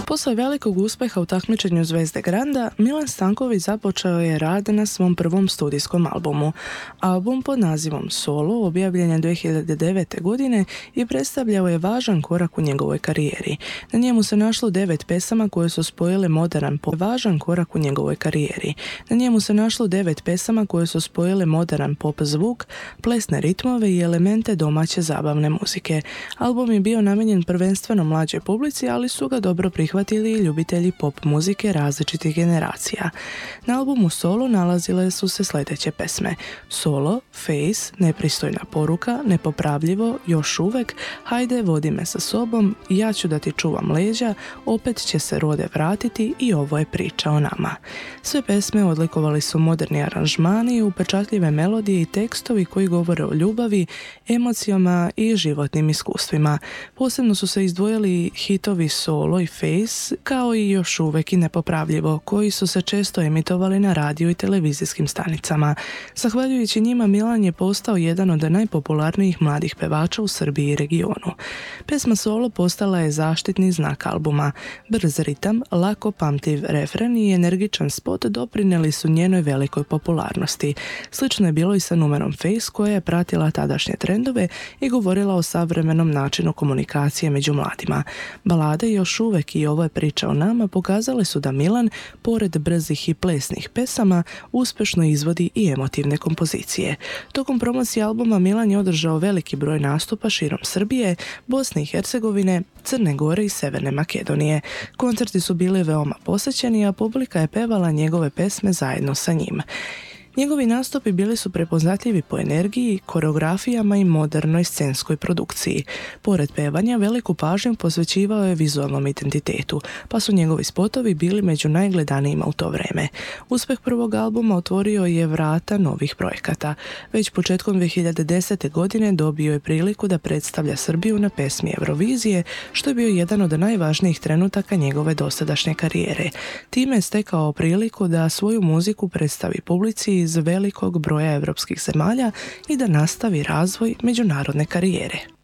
Poslije velikog uspjeha u takmičenju Zvezde Granda, Milan Stanković započeo je rad na svom prvom studijskom albumu. Album pod nazivom Solo objavljen je 2009. godine i predstavljao je važan korak u njegovoj karijeri. Na njemu se našlo 9 pesama koje su spojile moderan pop zvuk, plesne ritmove i elemente domaće zabavne muzike. Album je bio namijenjen prvenstveno mlađoj publici, ali su ga dobro prihvatili i ljubitelji pop muzike različitih generacija. Na albumu Solo nalazile su se sljedeće pesme: Solo, Face, Nepristojna poruka, Nepopravljivo, Još uvek, Hajde vodi me sa sobom, Ja ću da ti čuvam leđa, Opet će se rode vratiti i Ovo je priča o nama. Sve pesme odlikovali su moderni aranžmani, upečatljive melodije i tekstovi koji govore o ljubavi, emocijama i životnim iskustvima. Posebno su se izdvojili hitovi Solo i Face, kao i Još uvek i Nepopravljivo, koji su se često emitovali na radio i televizijskim stanicama. Zahvaljujući njima, Milan je postao jedan od najpopularnijih mladih pevača u Srbiji i regionu. Pesma Solo postala je zaštitni znak albuma. Brz ritam, lako pamtiv refren i energičan spot doprinijeli su njenoj velikoj popularnosti. Slično je bilo i sa numerom Face, koja je pratila tadašnje trendove i govorila o savremenom načinu komunikacije među mladima. Balade Još uvek i Ovo je priča o nama pokazale su da Milan, pored brzih i plesnih pesama, uspješno izvodi i emotivne kompozicije. Tokom promocije albuma Milan je održao veliki broj nastupa širom Srbije, Bosne i Hercegovine, Crne Gore i Severne Makedonije. Koncerti su bili veoma posećeni, a publika je pevala njegove pesme zajedno sa njim. Njegovi nastupi bili su prepoznatljivi po energiji, koreografijama i modernoj scenskoj produkciji. Pored pevanja, veliku pažnju posvećivao je vizualnom identitetu, pa su njegovi spotovi bili među najgledanijima u to vrijeme. Uspjeh prvog albuma otvorio je vrata novih projekata. Već početkom 2010. godine dobio je priliku da predstavlja Srbiju na pesmi Eurovizije, što je bio jedan od najvažnijih trenutaka njegove dosadašnje karijere. Time je stekao priliku da svoju muziku predstavi publici iz velikog broja evropskih zemalja i da nastavi razvoj međunarodne karijere.